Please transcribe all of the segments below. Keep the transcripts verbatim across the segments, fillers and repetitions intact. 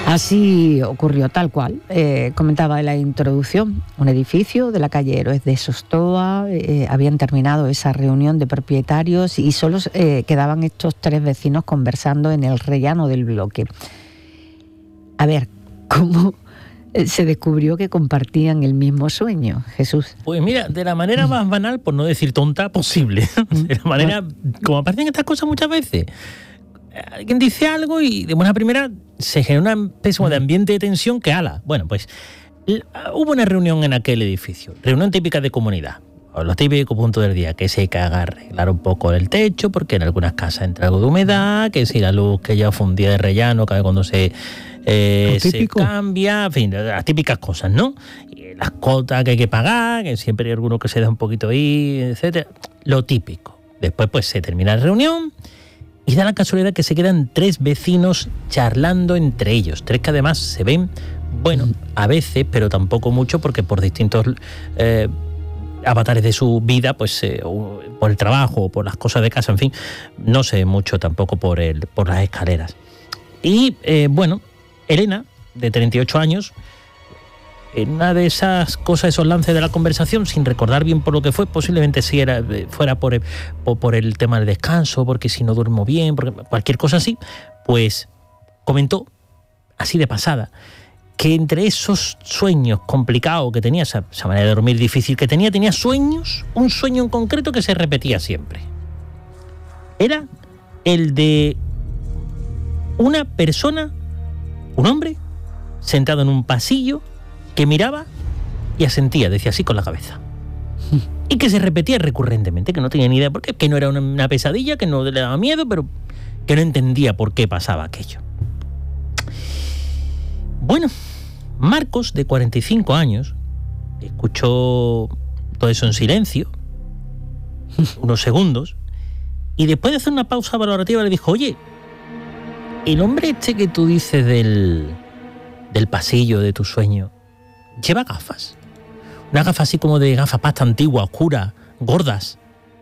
Así ocurrió, tal cual. Eh, comentaba en la introducción, un edificio de la calle Héroes de Sostoa, eh, habían terminado esa reunión de propietarios y solo eh, quedaban estos tres vecinos conversando en el rellano del bloque. A ver, ¿cómo se descubrió que compartían el mismo sueño, Jesús? Pues mira, de la manera más banal, por no decir tonta, posible. De la manera, como aparecen estas cosas muchas veces. Alguien dice algo y de buena primera se genera una especie de ambiente de tensión que ala. Bueno, pues hubo una reunión en aquel edificio, reunión típica de comunidad, o los típicos puntos del día, que se hay que arreglar un poco el techo porque en algunas casas entra algo de humedad, que si la luz que ya fue un día de rellano, cada vez cuando se, eh, se cambia, en fin, las típicas cosas, ¿no? Y las cuotas que hay que pagar, que siempre hay alguno que se da un poquito ahí, etcétera. Lo típico. Después pues se termina la reunión. Y da la casualidad que se quedan tres vecinos charlando entre ellos. Tres que además se ven, bueno, a veces, pero tampoco mucho, porque por distintos eh, avatares de su vida, pues eh, por el trabajo o por las cosas de casa, en fin, no sé mucho tampoco por, el, por las escaleras. Y eh, bueno, Elena, de treinta y ocho años, en una de esas cosas, esos lances de la conversación, sin recordar bien por lo que fue, posiblemente si era, fuera por el, por, por el tema del descanso, porque si no duermo bien, porque cualquier cosa así, pues comentó, así de pasada, que entre esos sueños complicados que tenía, esa, esa manera de dormir difícil que tenía, tenía sueños, un sueño en concreto que se repetía siempre. Era el de una persona, un hombre, sentado en un pasillo, que miraba y asentía, decía así con la cabeza. Y que se repetía recurrentemente, que no tenía ni idea por qué, que no era una, una pesadilla, que no le daba miedo, pero que no entendía por qué pasaba aquello. Bueno, Marcos, de cuarenta y cinco años, escuchó todo eso en silencio, unos segundos, y después de hacer una pausa valorativa le dijo, oye, el hombre este que tú dices del, del pasillo de tu sueño, ¿lleva gafas? Una gafa así como de gafa pasta antigua, oscura, gordas.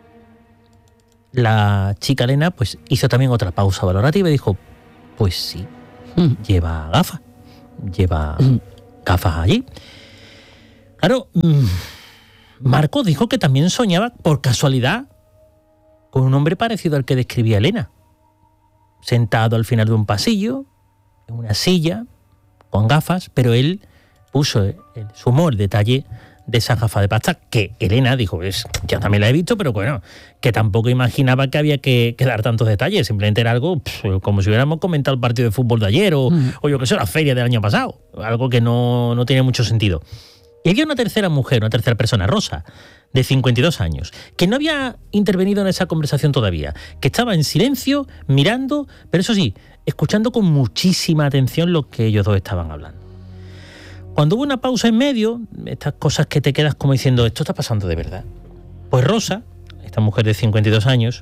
La chica Elena pues hizo también otra pausa valorativa y dijo, pues sí, mm. lleva gafas. Lleva mm. gafas allí. Claro, mmm, Marco dijo que también soñaba, por casualidad, con un hombre parecido al que describía Elena. Sentado al final de un pasillo, en una silla, con gafas, pero él puso el sumo, el detalle de esa gafa de pasta que Elena dijo, es, ya también la he visto, pero bueno, que tampoco imaginaba que había que, que dar tantos detalles, simplemente era algo pff, como si hubiéramos comentado el partido de fútbol de ayer o, mm. o yo que sé, la feria del año pasado, algo que no, no tenía mucho sentido. Y había una tercera mujer, una tercera persona, Rosa, de cincuenta y dos años, que no había intervenido en esa conversación todavía, que estaba en silencio, mirando, pero eso sí, escuchando con muchísima atención lo que ellos dos estaban hablando. Cuando hubo una pausa en medio, estas cosas que te quedas como diciendo, esto está pasando de verdad. Pues Rosa, esta mujer de cincuenta y dos años,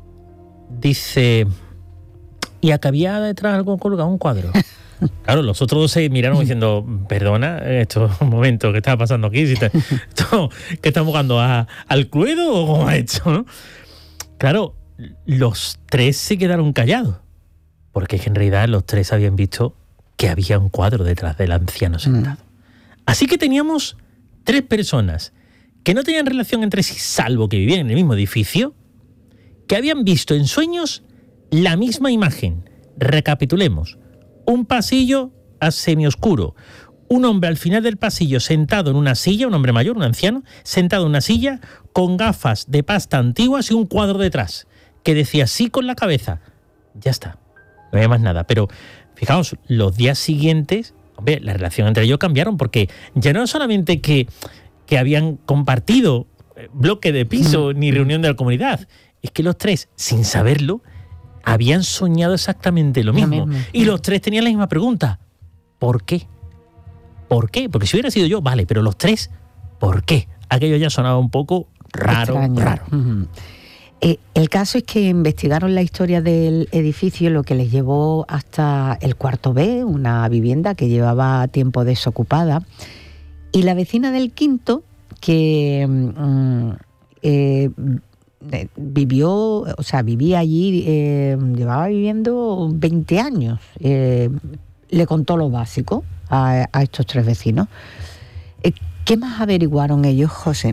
dice, y acá había detrás algo colgado, un cuadro. Claro, los otros dos se miraron diciendo, perdona, esto es un momento, ¿qué está pasando aquí? Si te, esto, ¿qué estamos jugando? ¿A, ¿Al Cluedo o cómo ha hecho? ¿No? Claro, los tres se quedaron callados, porque en realidad los tres habían visto que había un cuadro detrás del anciano sentado. Mm. Así que teníamos tres personas que no tenían relación entre sí, salvo que vivían en el mismo edificio, que habían visto en sueños la misma imagen. Recapitulemos. Un pasillo a semioscuro. Un hombre al final del pasillo sentado en una silla, un hombre mayor, un anciano, sentado en una silla con gafas de pasta antiguas y un cuadro detrás, que decía sí con la cabeza. Ya está. No había más nada. Pero fijaos, los días siguientes, hombre, la relación entre ellos cambiaron, porque ya no solamente que, que habían compartido bloque de piso ni reunión de la comunidad, es que los tres, sin saberlo, habían soñado exactamente lo mismo. Lo mismo. Y los tres tenían la misma pregunta. ¿Por qué? ¿Por qué? Porque si hubiera sido yo, vale, pero los tres, ¿por qué? Aquello ya sonaba un poco raro, extraño. raro. Uh-huh. Eh, el caso es que investigaron la historia del edificio, lo que les llevó hasta el cuarto B, una vivienda que llevaba tiempo desocupada, y la vecina del quinto, que mm, eh, vivió, o sea, vivía allí, eh, llevaba viviendo veinte años, eh, le contó lo básico a, a estos tres vecinos. ¿Qué más averiguaron ellos, José?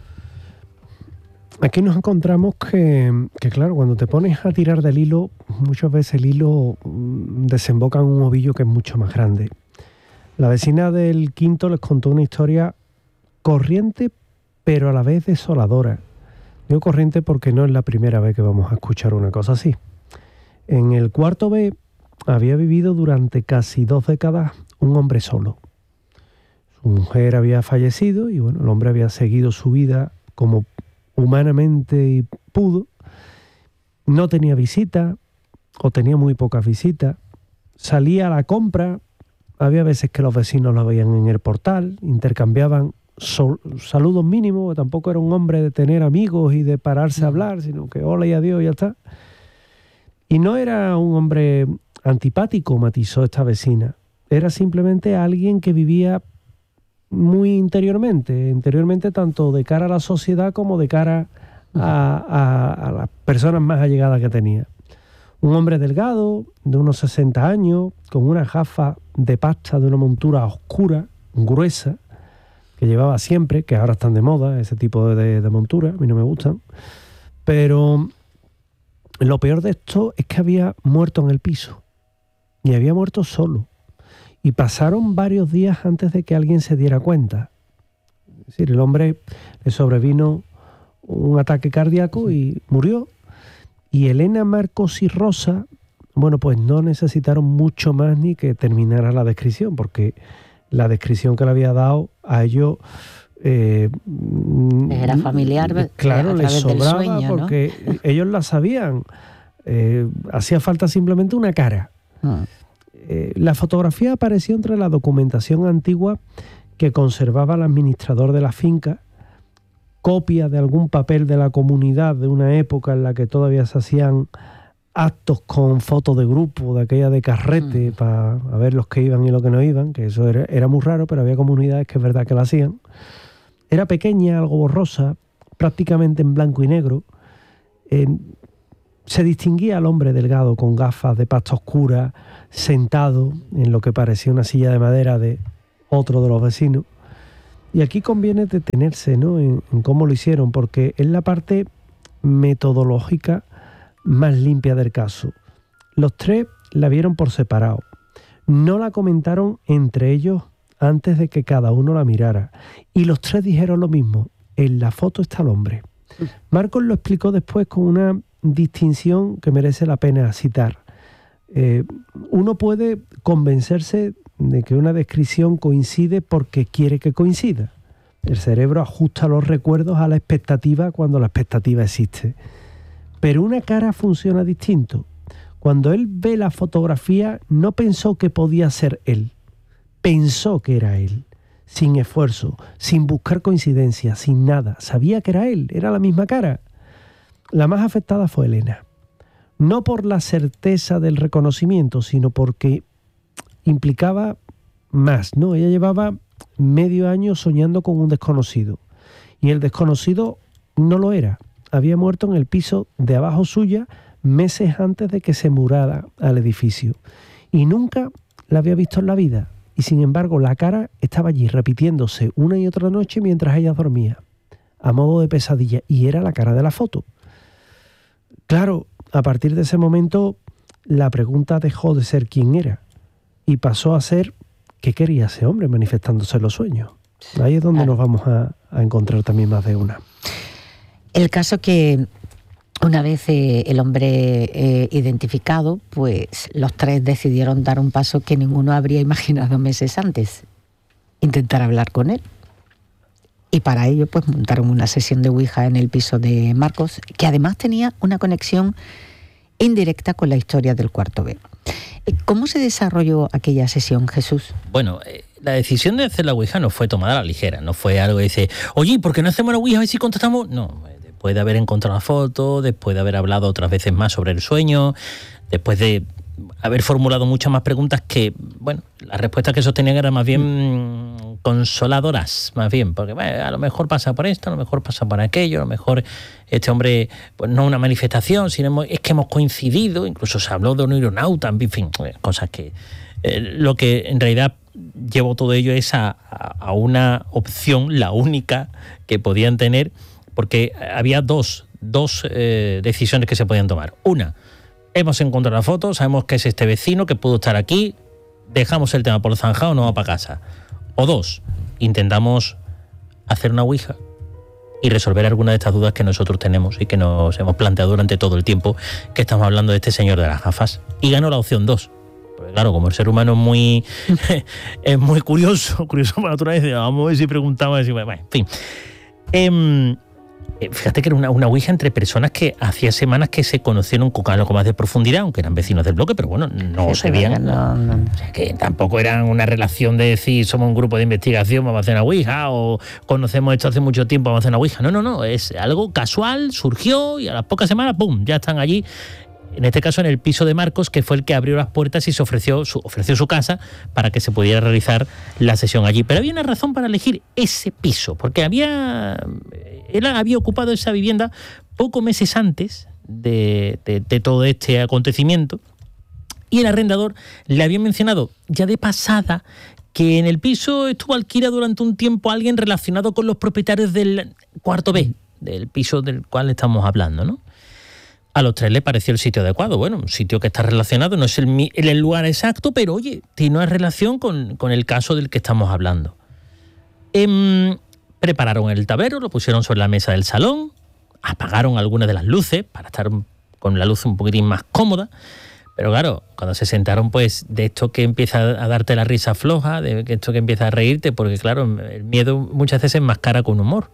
Aquí nos encontramos que, que, claro, cuando te pones a tirar del hilo, muchas veces el hilo desemboca en un ovillo que es mucho más grande. La vecina del quinto les contó una historia corriente, pero a la vez desoladora. Digo corriente porque no es la primera vez que vamos a escuchar una cosa así. En el cuarto B había vivido durante casi dos décadas un hombre solo. Su mujer había fallecido y bueno, el hombre había seguido su vida como humanamente pudo. No tenía visita o tenía muy pocas visitas. Salía a la compra. Había veces que los vecinos lo veían en el portal, intercambiaban sol, saludos mínimos. Tampoco era un hombre de tener amigos y de pararse a hablar, sino que hola y adiós y ya está. Y no era un hombre antipático, matizó esta vecina. Era simplemente alguien que vivía muy interiormente, interiormente tanto de cara a la sociedad como de cara a, a, a las personas más allegadas que tenía. Un hombre delgado, de unos sesenta años, con una gafa de pasta de una montura oscura, gruesa, que llevaba siempre, que ahora están de moda, ese tipo de, de montura, a mí no me gustan. Pero lo peor de esto es que había muerto en el piso, y había muerto solo. Y pasaron varios días antes de que alguien se diera cuenta. Es decir, el hombre le sobrevino un ataque cardíaco y murió. Y Elena, Marcos y Rosa, bueno, pues no necesitaron mucho más ni que terminara la descripción, porque la descripción que le había dado a ellos... Eh, era familiar, claro, les sobraba sueño, porque ¿no? Ellos la sabían. Eh, hacía falta simplemente una cara. Ah. Eh, la fotografía apareció entre la documentación antigua que conservaba el administrador de la finca, copia de algún papel de la comunidad de una época en la que todavía se hacían actos con fotos de grupo, de aquella de carrete, mm. para ver los que iban y los que no iban, que eso era, era muy raro, pero había comunidades que es verdad que lo hacían. Era pequeña, algo borrosa, prácticamente en blanco y negro. Eh, se distinguía al hombre delgado con gafas de pasta oscura, sentado en lo que parecía una silla de madera de otro de los vecinos. Y aquí conviene detenerse, ¿no?, en, en cómo lo hicieron, porque es la parte metodológica más limpia del caso. Los tres la vieron por separado. No la comentaron entre ellos antes de que cada uno la mirara. Y los tres dijeron lo mismo: en la foto está el hombre. Marcos lo explicó después con una distinción que merece la pena citar. Eh, uno puede convencerse de que una descripción coincide porque quiere que coincida. El cerebro ajusta los recuerdos a la expectativa cuando la expectativa existe. Pero una cara funciona distinto. Cuando él ve la fotografía, no pensó que podía ser él. Pensó que era él. Sin esfuerzo, sin buscar coincidencias, sin nada. Sabía que era él, era la misma cara. La más afectada fue Elena. No por la certeza del reconocimiento, sino porque implicaba más, ¿no? Ella llevaba medio año soñando con un desconocido. Y el desconocido no lo era. Había muerto en el piso de abajo suya meses antes de que se mudara al edificio. Y nunca la había visto en la vida. Y sin embargo, la cara estaba allí repitiéndose una y otra noche mientras ella dormía, a modo de pesadilla. Y era la cara de la foto. Claro, a partir de ese momento, la pregunta dejó de ser quién era y pasó a ser qué quería ese hombre manifestándose en los sueños. Ahí es donde claro. nos vamos a, a encontrar también más de una. El caso que una vez eh, el hombre eh, identificado, pues los tres decidieron dar un paso que ninguno habría imaginado meses antes: intentar hablar con él. Y para ello pues montaron una sesión de Ouija en el piso de Marcos, que además tenía una conexión indirecta con la historia del cuarto B. ¿Cómo se desarrolló aquella sesión, Jesús? Bueno, eh, la decisión de hacer la Ouija no fue tomada a la ligera, no fue algo que dice, oye, ¿por qué no hacemos la Ouija a ver si contestamos? No, después de haber encontrado la foto, después de haber hablado otras veces más sobre el sueño, después de haber formulado muchas más preguntas que, bueno, las respuestas que sostenían eran más bien consoladoras, más bien, porque bueno, a lo mejor pasa por esto, a lo mejor pasa por aquello, a lo mejor este hombre, pues no una manifestación, sino es que hemos coincidido, incluso se habló de un aeronauta, en fin, cosas que... Eh, lo que en realidad llevó todo ello es a, a una opción, la única que podían tener, porque había dos, dos eh, decisiones que se podían tomar. Una, hemos encontrado la foto, sabemos que es este vecino que pudo estar aquí, dejamos el tema por zanjado, no va para casa. O dos, intentamos hacer una ouija y resolver alguna de estas dudas que nosotros tenemos y que nos hemos planteado durante todo el tiempo que estamos hablando de este señor de las gafas. Y ganó la opción dos. Porque claro, como el ser humano es muy, es muy curioso, curioso por naturaleza, vamos a ver si preguntamos, decimos, bueno, en fin. Eh, fíjate que era una, una ouija entre personas que hacía semanas que se conocieron con algo más de profundidad, aunque eran vecinos del bloque, pero bueno, no sí, se veían. No, no. O sea, que tampoco eran una relación de decir, somos un grupo de investigación, vamos a hacer una ouija, o conocemos esto hace mucho tiempo, vamos a hacer una ouija. No, no, no, es algo casual, surgió y a las pocas semanas, ¡pum!, ya están allí. En este caso en el piso de Marcos, que fue el que abrió las puertas y se ofreció su, ofreció su casa para que se pudiera realizar la sesión allí. Pero había una razón para elegir ese piso, porque había él había ocupado esa vivienda pocos meses antes de, de, de todo este acontecimiento, y el arrendador le había mencionado ya de pasada que en el piso estuvo alquilado durante un tiempo alguien relacionado con los propietarios del cuarto B, del piso del cual estamos hablando, ¿no? A los tres le pareció el sitio adecuado. Bueno, un sitio que está relacionado, no es el, el lugar exacto, pero oye, tiene una relación con, con el caso del que estamos hablando. Eh, prepararon el tablero, lo pusieron sobre la mesa del salón, apagaron algunas de las luces para estar con la luz un poquitín más cómoda. Pero claro, cuando se sentaron, pues de esto que empieza a darte la risa floja, de esto que empieza a reírte, porque claro, el miedo muchas veces enmascara con humor.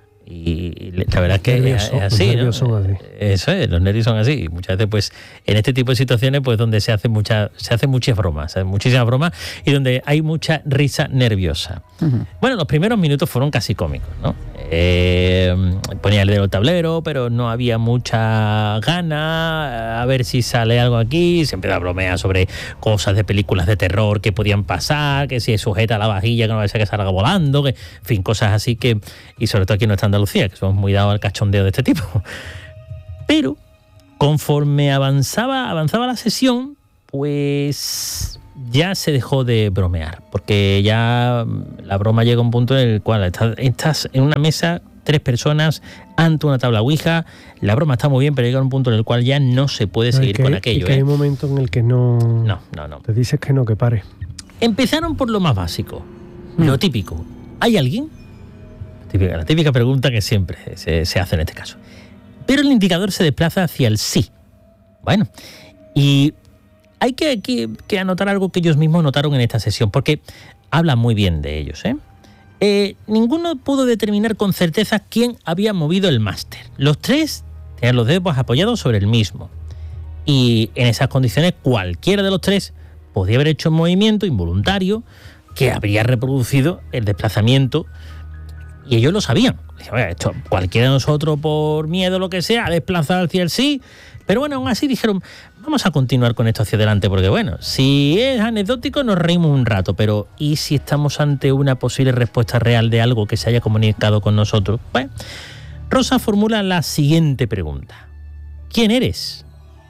Y la verdad es que nervios, es así, los nervios, ¿no? Son así. Eso es, los nervios son así. Y muchas veces, pues, en este tipo de situaciones, pues, donde se hace mucha, se hacen muchas bromas, muchísimas bromas, y donde hay mucha risa nerviosa. Uh-huh. Bueno, los primeros minutos fueron casi cómicos, ¿no? Eh, ponía el dedo al tablero, pero no había mucha gana, a ver si sale algo aquí. Se empieza a bromear sobre cosas de películas de terror que podían pasar, que si es sujeta a la vajilla, que no vaya a ser que salga volando, que, en fin, cosas así que, y sobre todo aquí en nuestra Andalucía, que somos muy dados al cachondeo de este tipo. Pero conforme avanzaba, avanzaba la sesión, pues ya se dejó de bromear, porque ya la broma llega a un punto en el cual estás, estás en una mesa, tres personas ante una tabla ouija, la broma está muy bien, pero llega a un punto en el cual ya no se puede seguir que, con aquello. Y que ¿eh? hay un momento en el que no... No, no, no. Te dices que no, que pare. Empezaron por lo más básico, mm. lo típico. ¿Hay alguien? Típica, la típica pregunta que siempre se, se hace en este caso. Pero el indicador se desplaza hacia el sí. Bueno, y hay que, que, que anotar algo que ellos mismos notaron en esta sesión, porque habla muy bien de ellos, ¿eh? Eh, ninguno pudo determinar con certeza quién había movido el máster. Los tres tenían los dedos apoyados sobre el mismo. Y en esas condiciones cualquiera de los tres podía haber hecho un movimiento involuntario que habría reproducido el desplazamiento. Y ellos lo sabían. Esto, cualquiera de nosotros, por miedo o lo que sea, ha desplazado hacia el sí. Pero bueno, aún así dijeron, vamos a continuar con esto hacia adelante, porque bueno, si es anecdótico nos reímos un rato, pero ¿y si estamos ante una posible respuesta real de algo que se haya comunicado con nosotros? Bueno, Rosa formula la siguiente pregunta. ¿Quién eres?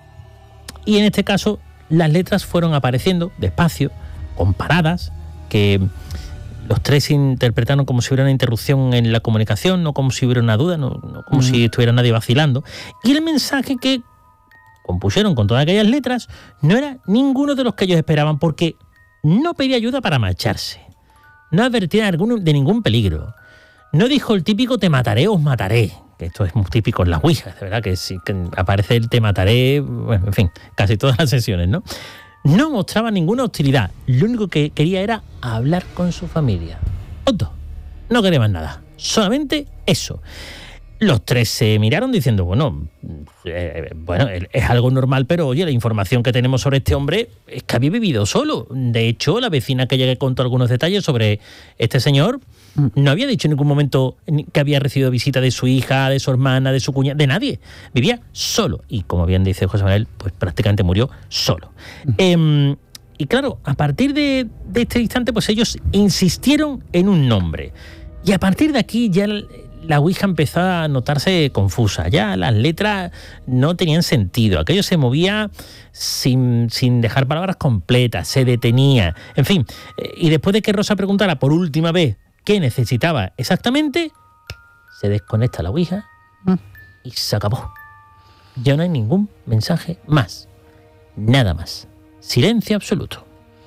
Y en este caso, las letras fueron apareciendo despacio, comparadas, que los tres interpretaron como si hubiera una interrupción en la comunicación, no como si hubiera una duda, no, no como mm. si estuviera nadie vacilando. Y el mensaje que compusieron con todas aquellas letras no era ninguno de los que ellos esperaban, porque no pedía ayuda para marcharse, no advertía de ningún peligro, no dijo el típico te mataré o os mataré, que esto es muy típico en las ouijas, de verdad que sí, que aparece el te mataré, bueno, en fin, casi todas las sesiones, ¿no? No mostraba ninguna hostilidad, lo único que quería era hablar con su familia. Punto. No quería más nada, solamente eso. Los tres se miraron diciendo, bueno, eh, bueno, es algo normal, pero oye, la información que tenemos sobre este hombre es que había vivido solo. De hecho, la vecina que llegué contó algunos detalles sobre este señor No había dicho en ningún momento que había recibido visita de su hija, de su hermana, de su cuñada, de nadie. Vivía solo. Y como bien dice José Manuel, pues prácticamente murió solo. Uh-huh. Eh, y claro, a partir de, de este instante, pues ellos insistieron en un nombre. Y a partir de aquí ya la Ouija empezó a notarse confusa. Ya las letras no tenían sentido. Aquello se movía sin, sin dejar palabras completas, se detenía. En fin, eh, y después de que Rosa preguntara por última vez qué necesitaba exactamente, se desconecta la Ouija y se acabó. Ya no hay ningún mensaje más. Nada más. Silencio absoluto.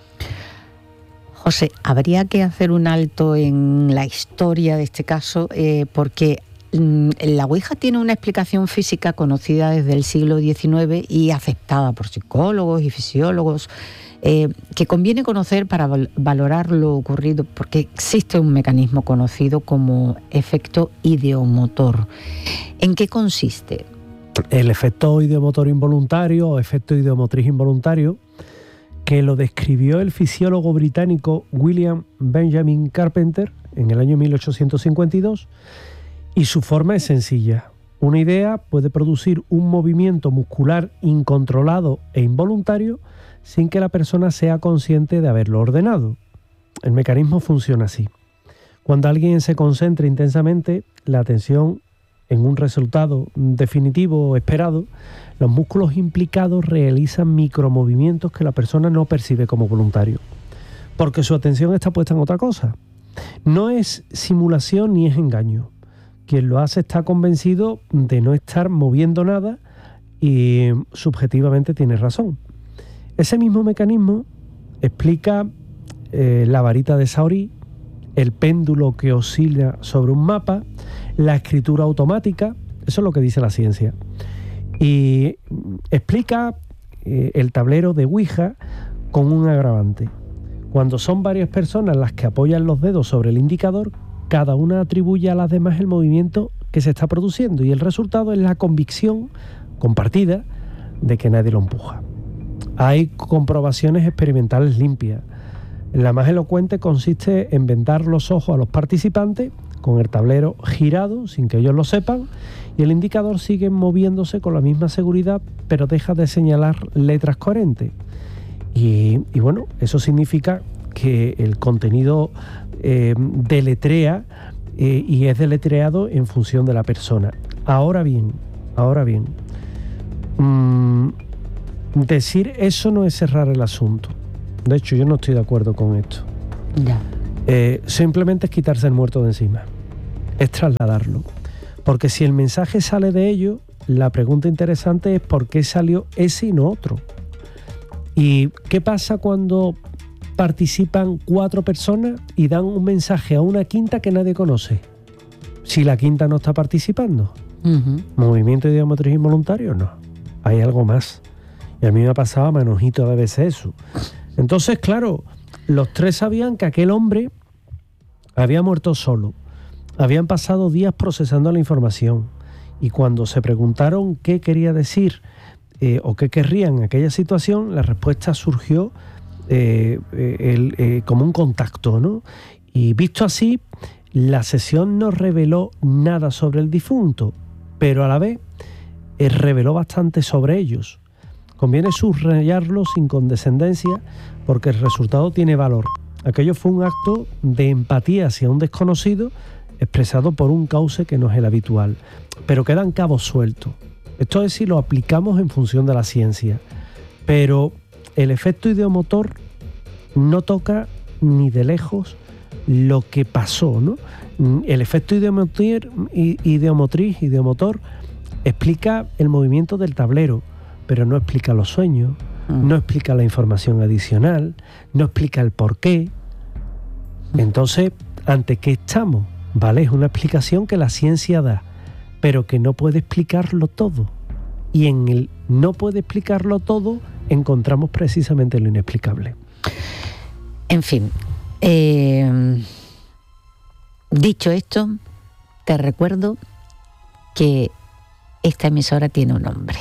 José, habría que hacer un alto en la historia de este caso eh, porque mm, la Ouija tiene una explicación física conocida desde el siglo diecinueve y aceptada por psicólogos y fisiólogos eh, que conviene conocer para val- valorar lo ocurrido porque existe un mecanismo conocido como efecto ideomotor. ¿En qué consiste? El efecto ideomotor involuntario o efecto ideomotriz involuntario, que lo describió el fisiólogo británico William Benjamin Carpenter en el año mil ochocientos cincuenta y dos, y su forma es sencilla. Una idea puede producir un movimiento muscular incontrolado e involuntario sin que la persona sea consciente de haberlo ordenado. El mecanismo funciona así. Cuando alguien se concentra intensamente la atención en un resultado definitivo o esperado, los músculos implicados realizan micromovimientos que la persona no percibe como voluntario, porque su atención está puesta en otra cosa. No es simulación ni es engaño. Quien lo hace está convencido de no estar moviendo nada y subjetivamente tiene razón. Ese mismo mecanismo explica eh, la varita de Saori, el péndulo que oscila sobre un mapa, la escritura automática, eso es lo que dice la ciencia. Y explica eh, el tablero de Ouija con un agravante. Cuando son varias personas las que apoyan los dedos sobre el indicador, cada una atribuye a las demás el movimiento que se está produciendo y el resultado es la convicción compartida de que nadie lo empuja. Hay comprobaciones experimentales limpias. La más elocuente consiste en vendar los ojos a los participantes con el tablero girado sin que ellos lo sepan y el indicador sigue moviéndose con la misma seguridad pero deja de señalar letras coherentes. Y, y bueno, eso significa que el contenido eh, deletrea eh, y es deletreado en función de la persona. Ahora bien, ahora bien, mmm, decir eso no es cerrar el asunto. De hecho, yo no estoy de acuerdo con esto. Ya. Eh, simplemente es quitarse el muerto de encima. Es trasladarlo. Porque si el mensaje sale de ello, la pregunta interesante es ¿por qué salió ese y no otro? ¿Y qué pasa cuando participan cuatro personas y dan un mensaje a una quinta que nadie conoce? Si la quinta no está participando. Uh-huh. ¿Movimiento ideomotriz involuntario? No. Hay algo más. Y a mí me ha pasado a manojito de veces eso. Entonces, claro, los tres sabían que aquel hombre había muerto solo. Habían pasado días procesando la información. Y cuando se preguntaron qué quería decir eh, o qué querrían en aquella situación, la respuesta surgió eh, eh, el, eh, como un contacto, ¿no? Y visto así, la sesión no reveló nada sobre el difunto, pero a la vez eh, reveló bastante sobre ellos. Conviene subrayarlo sin condescendencia porque el resultado tiene valor. Aquello fue un acto de empatía hacia un desconocido expresado por un cauce que no es el habitual. Pero quedan cabos sueltos. Esto es si lo aplicamos en función de la ciencia. Pero el efecto ideomotor no toca ni de lejos lo que pasó, ¿no? El efecto ideomotor, ideomotriz, ideomotor explica el movimiento del tablero, pero no explica los sueños, mm. no explica la información adicional, no explica el porqué. Entonces, ¿ante qué estamos? Vale, es una explicación que la ciencia da, pero que no puede explicarlo todo. Y en el no puede explicarlo todo encontramos precisamente lo inexplicable. En fin, eh, dicho esto, te recuerdo que esta emisora tiene un nombre.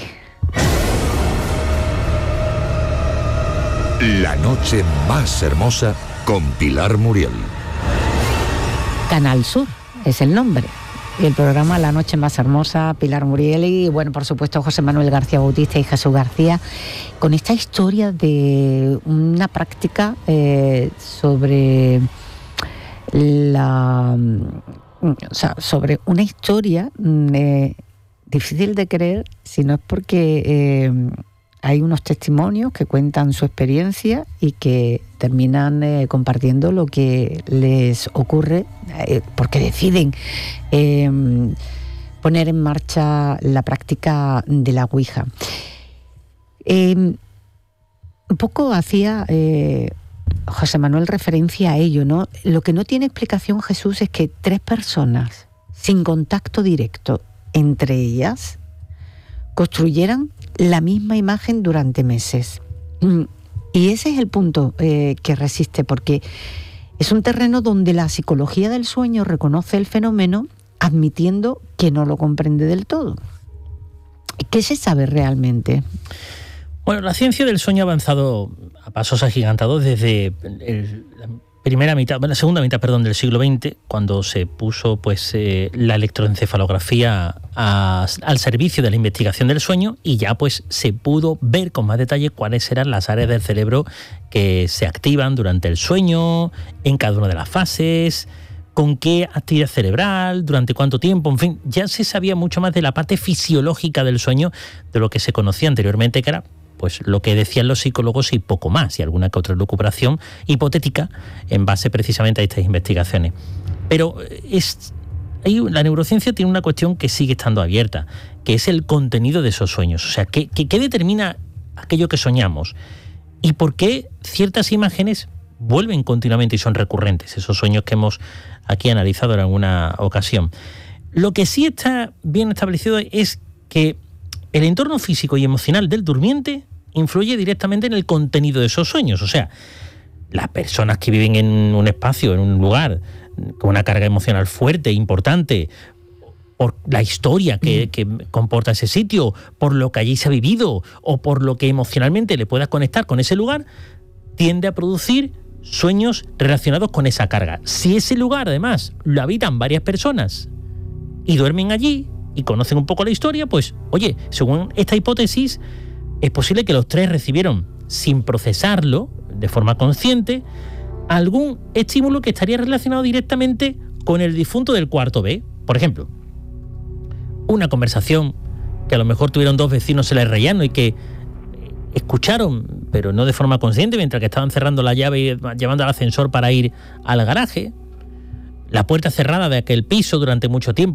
La noche más hermosa con Pilar Muriel. Canal Sur es el nombre. Y el programa La Noche Más Hermosa, Pilar Muriel y, bueno, por supuesto, José Manuel García Bautista y Jesús García, con esta historia de una práctica eh, sobre la... O sea, sobre una historia eh, difícil de creer, si no es porque eh, hay unos testimonios que cuentan su experiencia y que terminan eh, compartiendo lo que les ocurre, eh, porque deciden eh, poner en marcha la práctica de la Ouija. Eh, un poco hacía eh, José Manuel referencia a ello, ¿no? Lo que no tiene explicación, Jesús, es que tres personas sin contacto directo entre ellas construyeran la misma imagen durante meses. Y ese es el punto eh, que resiste, porque es un terreno donde la psicología del sueño reconoce el fenómeno admitiendo que no lo comprende del todo. ¿Qué se sabe realmente? Bueno, la ciencia del sueño ha avanzado a pasos agigantados desde el, la primera mitad, la segunda mitad, perdón, del siglo veinte, cuando se puso pues eh, la electroencefalografía a, al servicio de la investigación del sueño, y ya pues se pudo ver con más detalle cuáles eran las áreas del cerebro que se activan durante el sueño, en cada una de las fases, con qué actividad cerebral, durante cuánto tiempo, en fin, ya se sabía mucho más de la parte fisiológica del sueño de lo que se conocía anteriormente, que era pues lo que decían los psicólogos y poco más, y alguna que otra lucubración hipotética en base precisamente a estas investigaciones. Pero es, hay, la neurociencia tiene una cuestión que sigue estando abierta, que es el contenido de esos sueños. O sea, ¿qué, qué, qué determina aquello que soñamos? ¿Y por qué ciertas imágenes vuelven continuamente y son recurrentes? Esos sueños que hemos aquí analizado en alguna ocasión. Lo que sí está bien establecido es que el entorno físico y emocional del durmiente influye directamente en el contenido de esos sueños. O sea, las personas que viven en un espacio, en un lugar con una carga emocional fuerte e importante, por la historia que, que comporta ese sitio, por lo que allí se ha vivido o por lo que emocionalmente le pueda conectar con ese lugar, tiende a producir sueños relacionados con esa carga. Si ese lugar, además, lo habitan varias personas y duermen allí y conocen un poco la historia, pues, oye, según esta hipótesis, es posible que los tres recibieron, sin procesarlo de forma consciente, algún estímulo que estaría relacionado directamente con el difunto del cuarto B. Por ejemplo, una conversación que a lo mejor tuvieron dos vecinos en el rellano y que escucharon, pero no de forma consciente, mientras que estaban cerrando la llave y llevando al ascensor para ir al garaje. La puerta cerrada de aquel piso durante mucho tiempo